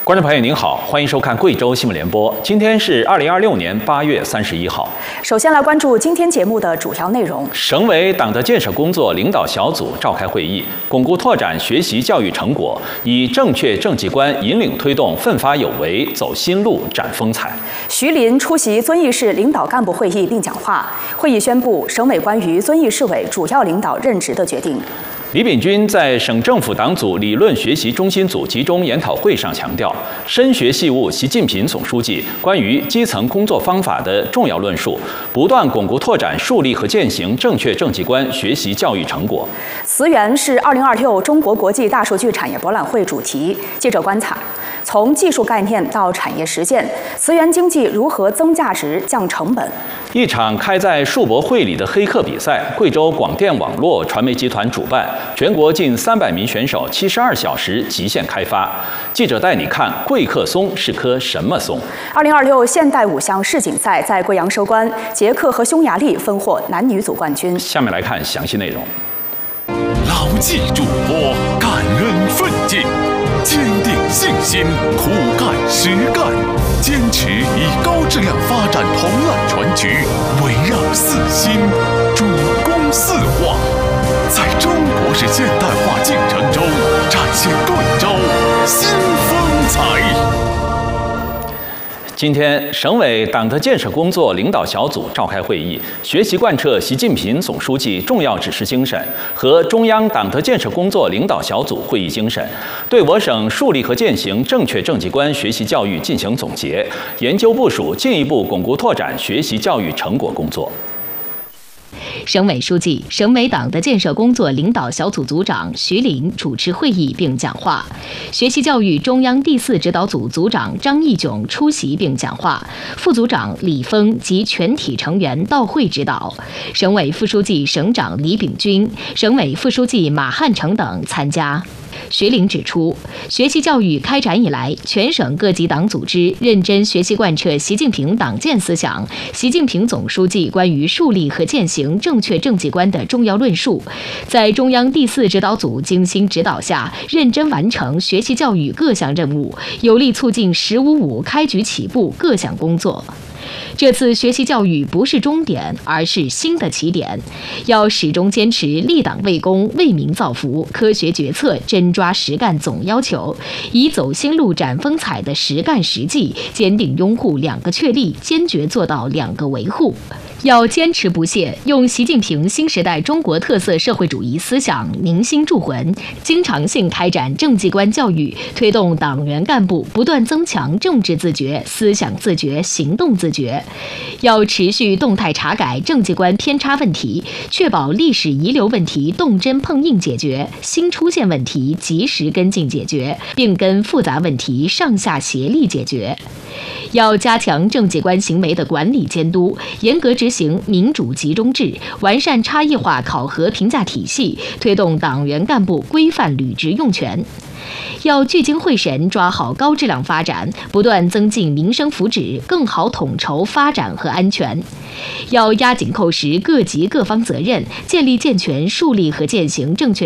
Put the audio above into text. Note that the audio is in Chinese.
观众朋友您好，欢迎收看贵州新闻联播。今天是2026年8月31号。 首先来关注今天节目的主要内容。 省委党的建设工作领导小组召开会议，巩固拓展学习教育成果，以正确政绩观引领推动奋发有为，走新路，展风采。 徐林出席遵义市领导干部会议并讲话，会议宣布省委关于遵义市委主要领导任职的决定。 李秉钧在省政府党组理论学习中心组集中研讨会上强调，深学细悟习近平总书记关于基层工作方法的重要论述，不断巩固拓展树立和践行正确政绩观学习教育成果。 词源是2026中国国际大数据产业博览会主题。记者观察，从技术概念到产业实践，词源经济如何增价值、降成本？ 一场开在树博会里的黑客比赛，贵州广电网络传媒集团主办，全国近300名选手72小时极限开发。记者带你看贵客松是棵什么松。 2026现代5项世锦赛在贵阳收官，捷克和匈牙利分获男女组冠军。 下面来看详细内容。 牢记嘱托，感恩奋进，坚定信心，苦干实干，坚持以高质量发展同案全局，围绕4新，主攻4化，在中国式现代化进程中展现贵州新风采。 今天，省委党的建设工作领导小组召开会议，学习贯彻习近平总书记重要指示精神和中央党的建设工作领导小组会议精神，对我省树立和践行正确政绩观学习教育进行总结，研究部署进一步巩固拓展学习教育成果工作。 省委书记、省委党的建设工作领导小组组长徐林主持会议并讲话，学习教育中央第4指导组组长张义炯出席并讲话，副组长李峰及全体成员到会指导，省委副书记、省长李秉钧、省委副书记马汉成等参加。徐林指出，学习教育开展以来，全省各级党组织认真学习贯彻习近平党建思想、习近平总书记关于树立和践行正确政绩观的重要论述，在中央第4指导组精心指导下，认真完成学习教育各项任务，有力促进“1055”开局起步各项工作。这次学习教育不是终点，而是新的起点，要始终坚持立党为公、为民造福，科学决策、真抓实干总要求，以走新路、展风采的实干实际，坚定拥护2个确立，坚决做到2个维护。要坚持不懈，用习近平新时代中国特色社会主义思想铭心铸魂，经常性开展政绩观教育，推动党员干部不断增强政治自觉、思想自觉、行动自觉。要持续动态查改政绩观偏差问题，确保历史遗留问题动真碰硬解决，新出现问题及时跟进解决，并跟复杂问题上下协力解决。要加强政绩观行为的管理监督，严格执行民主集中制，完善差异化考核评价体系，推动党员干部规范履职用权。要聚精会神抓好高质量发展，不断增进民生福祉，更好统筹发展和安全。要压紧扣实各级各方责任，建立健全树立和践行正确